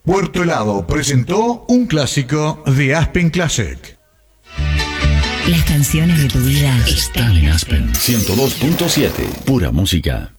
Puerto Helado presentó un clásico de Aspen Classic. Las canciones de tu vida están en Aspen 102.7, pura música.